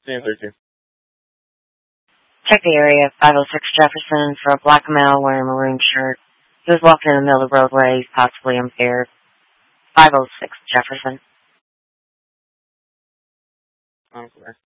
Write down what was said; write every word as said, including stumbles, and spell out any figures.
ten thirteen. Check the area, five oh six Jefferson, for a black male wearing a maroon shirt. He was walking in the middle of the roadway, possibly impaired. five oh six Jefferson. Okay.